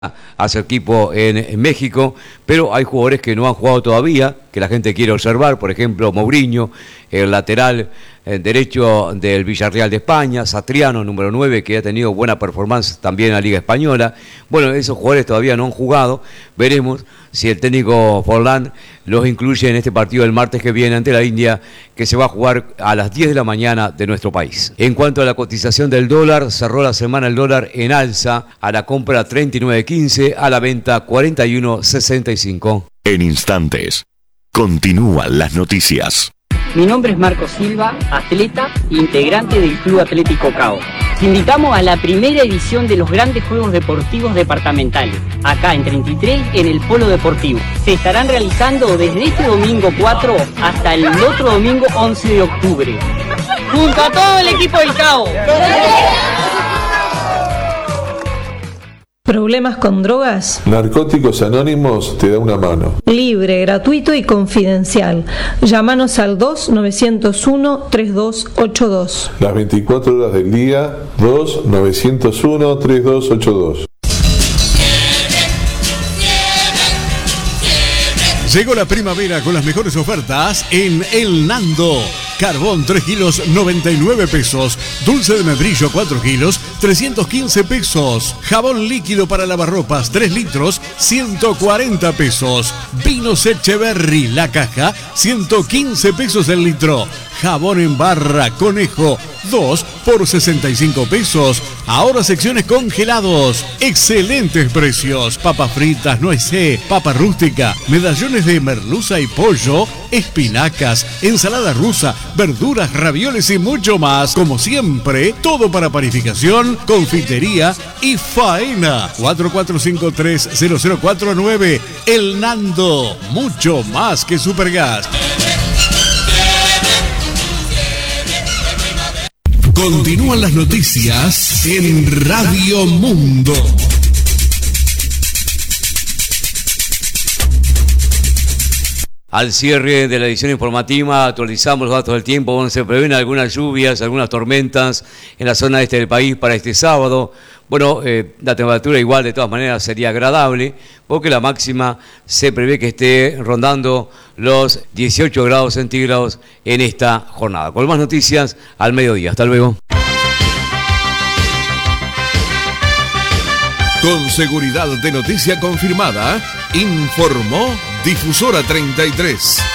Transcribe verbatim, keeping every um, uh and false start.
a su equipo en, en México, pero hay jugadores que no han jugado todavía, que la gente quiere observar, por ejemplo, Mourinho, el lateral el derecho del Villarreal de España, Satriano, número nueve, que ha tenido buena performance también en la Liga Española. Bueno, esos jugadores todavía no han jugado, veremos si el técnico Forlán los incluye en este partido del martes que viene ante la India, que se va a jugar a las diez de la mañana de nuestro país. En cuanto a la cotización del dólar, cerró la semana el dólar en alza, a la compra treinta y nueve quince, a la venta cuarenta y uno sesenta y cinco. En instantes, continúan las noticias. Mi nombre es Marco Silva, atleta e integrante del Club Atlético Cao. Te invitamos a la primera edición de los grandes Juegos Deportivos Departamentales, acá en treinta y tres, en el Polo Deportivo. Se estarán realizando desde este domingo cuatro hasta el otro domingo once de octubre. Junto a todo el equipo del Cao. ¿Problemas con drogas? Narcóticos Anónimos te da una mano. Libre, gratuito y confidencial. Llámanos al dos nueve cero uno tres dos ocho dos. Las veinticuatro horas del día, dos nueve cero uno tres dos ocho dos. Llegó la primavera con las mejores ofertas en El Nando. Carbón tres kilos noventa y nueve pesos. Dulce de membrillo cuatro kilos trescientos quince pesos. Jabón líquido para lavarropas tres litros ciento cuarenta pesos. Vinos Echeverry la caja ciento quince pesos el litro. Jabón en barra Conejo dos por sesenta y cinco pesos. Ahora secciones congelados. Excelentes precios. Papas fritas, nuecé, papa rústica, medallones de merluza y pollo, espinacas, ensalada rusa, verduras, ravioles y mucho más. Como siempre, todo para panificación, confitería y faena. cuatro cuatro cinco tres cero cero cuatro nueve. El Nando, mucho más que Supergas. Continúan las noticias en Radio Mundo. Al cierre de la edición informativa actualizamos los datos del tiempo, donde se prevén algunas lluvias, algunas tormentas en la zona este del país para este sábado. Bueno, eh, la temperatura igual de todas maneras sería agradable, porque la máxima se prevé que esté rondando los dieciocho grados centígrados en esta jornada. Con más noticias al mediodía. Hasta luego. Con seguridad de noticia confirmada, informó Difusora treinta y tres.